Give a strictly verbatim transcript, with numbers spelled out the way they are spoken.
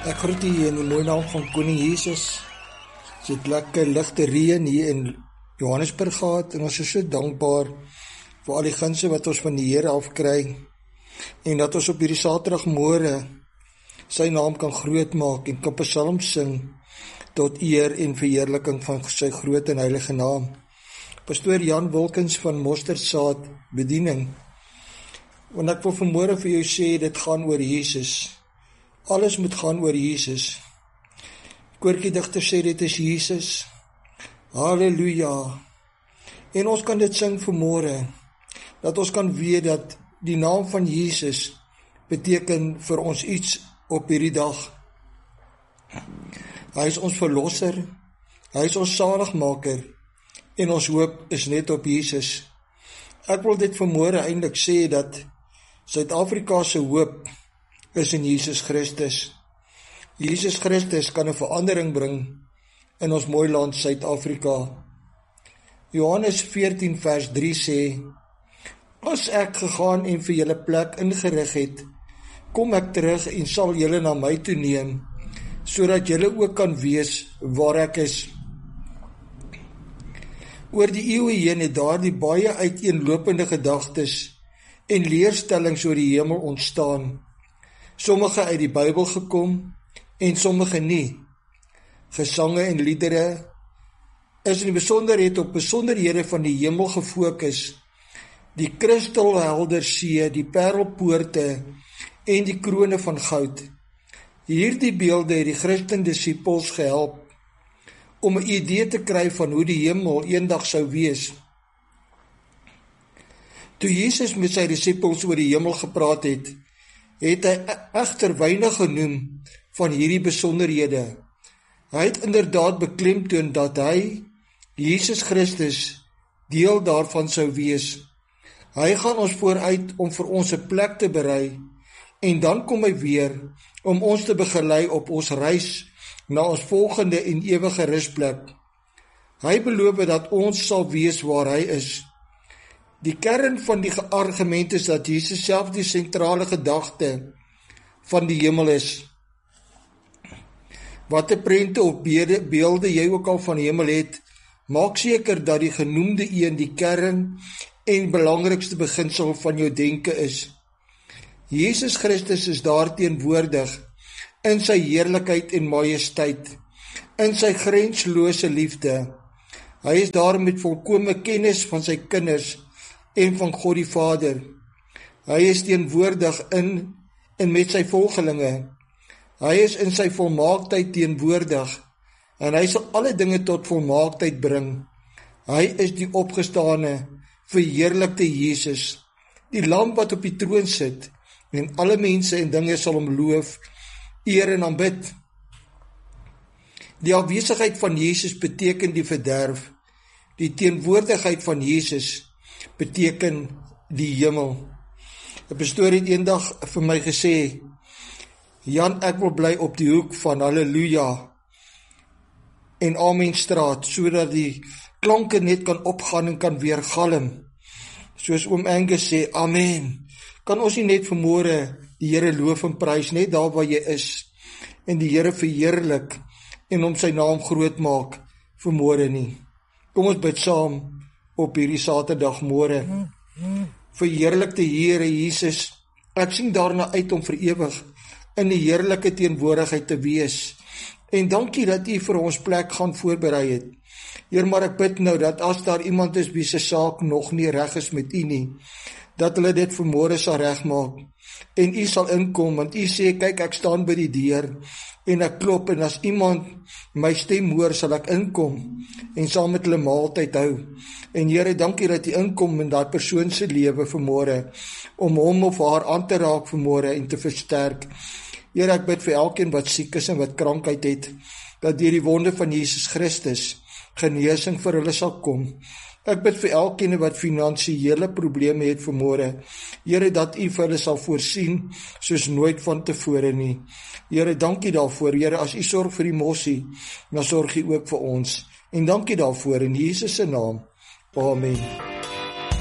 Ek groet u in die mooie naam van Koning Jesus. Ons het lekker ligte reën hier in Johannesburg gehad en ons is so dankbaar vir al die gunste wat ons van die Here afkry en dat ons op hierdie Saterdagmôre sy naam kan groot maak en kan psalms sing tot eer en verheerliking van sy groot en heilige naam. Pastoor Jan Wilkins van Mosterdsaad Bediening. Want ek wil vanmôre vir jou sê, dit gaan oor Jesus. Alles moet gaan oor Jesus. Koortjie digter sê dit is Jesus. Halleluja. En ons kan dit sing vanmôre, dat ons kan weet dat die naam van Jesus beteken vir ons iets op hierdie dag. Hy is ons verlosser, hy is ons saligmaker, en ons hoop is net op Jesus. Ek wil dit vanmôre eintlik sê dat Suid-Afrika se hoop is in Jesus Christus. Jesus Christus kan 'n verandering bring in ons mooi land Suid-Afrika. Johannes veertien vers drie sê, as ek gegaan en vir julle plek ingerig het, kom ek terug en sal julle na my toe neem, sodat julle ook kan weet waar ek is. Oor die eeue heen het daardie baie uiteenlopende gedagtes en leerstellings oor die hemel ontstaan. Sommige uit die Bybel gekom en sommige nie. Gesange en liedere is in die besonderheid op besonderhede van die hemel gefokus. Die kristalhelder see, die parelpoorte en die krone van goud. Hierdie beelde het die Christen disippels gehelp om 'n idee te kry van hoe die hemel eendag sou wees. Toe Jesus met sy disippels oor die hemel gepraat het, het hy egter weinig genoem van hierdie besonderhede. Hy het inderdaad beklemtoon dat hy, Jesus Christus, deel daarvan sou wees. Hy gaan ons vooruit om vir ons 'n plek te berei, en dan kom hy weer om ons te begelei op ons reis na ons volgende en ewige rusplek. Hy beloof dat ons sal weet waar hy is. Die kern van die argument is dat Jesus self die sentrale gedagte van die hemel is. Wat 'n prente of beelde jy ook al van die hemel het, maak seker dat die genoemde een die kern en belangrikste beginsel van jou denke is. Jesus Christus is daar teenwoordig in sy heerlikheid en majesteit, in sy grenslose liefde. Hy is daar met volkome kennis van sy kinders en van God die Vader. Hy is teenwoordig in en met sy volgelinge. Hy is in sy volmaaktheid teenwoordig en hy sal alle dinge tot volmaaktheid bring. Hy is die opgestane, verheerlikte Jesus, die lam wat op die troon sit en alle mense en dinge sal hom loof, eer en aanbid. Die afwesigheid van Jesus beteken die verderf. Die teenwoordigheid van Jesus beteken die hemel. 'n Pastoor het eendag vir my gesê, Jan, ek wil bly op die hoek van Halleluja en Amenstraat, sodat die klanke net kan opgaan en kan weer galm. Soos oom Angus sê, Amen. Kan ons nie net vanmôre die Here loof en prys, net daar waar jy is, en die Here verheerlik en om sy naam groot maak vanmôre nie. Kom ons bid saam op hierdie Saterdagmôre. Verheerlikte Here Jesus, ek sien daarna uit om vir ewig in die heerlike teenwoordigheid te wees. En dankie dat U vir ons plek gaan voorberei het. Heer, maar ek bid nou dat as daar iemand is wie se saak nog nie reg is met U nie, dat hulle dit vanmôre sal regmaak. En U sal inkom, want U sê, kyk, ek staan by die deur en ek klop, en as iemand my stem hoor, sal ek inkom en saam met hulle maaltyd hou. En Here, dankie dat U inkom in daai persoon se lewe vanmôre, om hom of haar aan te raak vanmôre en te versterk. Here, ek bid vir elkeen wat siek is en wat krankheid het, dat deur die wonde van Jesus Christus genesing vir hulle sal kom. Ek bid vir elkeen wat finansiële probleme het vanmôre. Here, dat U vir hulle sal voorsien soos nooit van tevore nie. Here, dankie daarvoor. Here, as U sorg vir die mossie, dan sorg U ook vir ons. En dankie daarvoor in Jesus se naam. Amen.